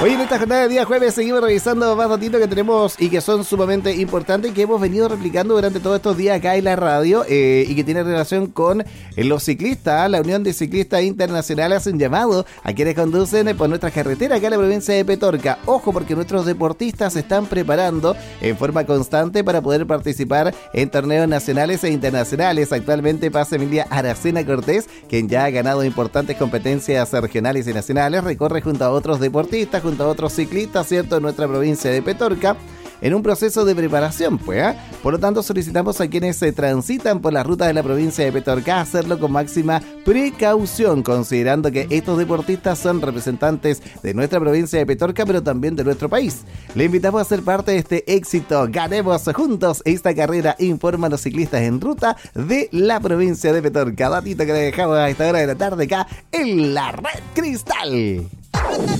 Hoy en esta jornada de día jueves seguimos revisando más datitos que tenemos y que son sumamente importantes y que hemos venido replicando durante todos estos días acá en la radio y que tiene relación con los ciclistas. La Unión de Ciclistas Internacionales hace un llamado a quienes conducen por nuestra carretera acá en la provincia de Petorca. Ojo, porque nuestros deportistas se están preparando en forma constante para poder participar en torneos nacionales e internacionales. Actualmente pasa Emilia Aracena Cortés, quien ya ha ganado importantes competencias regionales y nacionales, recorre junto a otros deportistas, junto a otros ciclistas, ¿cierto?, en nuestra provincia de Petorca, en un proceso de preparación, pues. Por lo tanto, solicitamos a quienes se transitan por las rutas de la provincia de Petorca hacerlo con máxima precaución, considerando que estos deportistas son representantes de nuestra provincia de Petorca, pero también de nuestro país. Le invitamos a ser parte de este éxito. Ganemos juntos esta carrera, informan los ciclistas en ruta de la provincia de Petorca. Datito que le dejamos a esta hora de la tarde acá en la Red Cristal.